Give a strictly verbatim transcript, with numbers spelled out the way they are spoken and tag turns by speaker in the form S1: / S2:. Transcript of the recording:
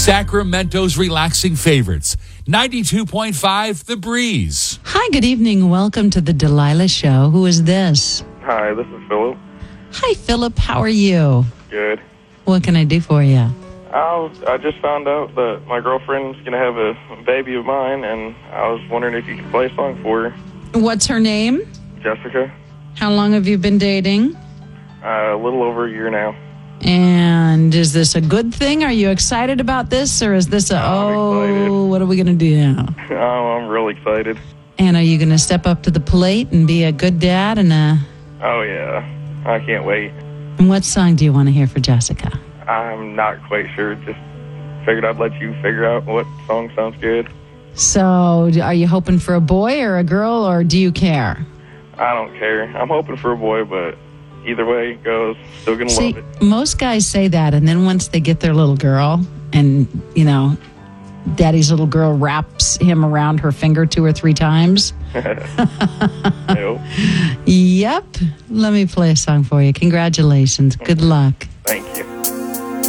S1: Sacramento's relaxing favorites. ninety-two point five The Breeze.
S2: Hi, good evening. Welcome to the Delilah Show. Who is this?
S3: Hi, this is Philip.
S2: Hi, Philip. How are you?
S3: Good.
S2: What can I do for you?
S3: I, was, I just found out that my girlfriend's going to have a baby of mine, and I was wondering if you could play a song for her.
S2: What's her name?
S3: Jessica.
S2: How long have you been dating?
S3: Uh, a little over a year now.
S2: And is this a good thing? Are you excited about this? Or is this a,
S3: I'm
S2: oh,
S3: excited.
S2: what are we going to do now?
S3: Oh, I'm real excited.
S2: And are you going to step up to the plate and be a good dad? And a,
S3: Oh, yeah. I can't wait.
S2: and what song do you want to hear for Jessica?
S3: I'm not quite sure. Just figured I'd let you figure out what song sounds good.
S2: So are you hoping for a boy or a girl, or do you care?
S3: I don't care. I'm hoping for a boy, but either way it goes, still going to
S2: See,
S3: love it.
S2: most guys say that, and then once they get their little girl and, you know, daddy's little girl wraps him around her finger two or three times.
S3: Nope.
S2: Yep. Let me play a song for you. Congratulations. Good luck.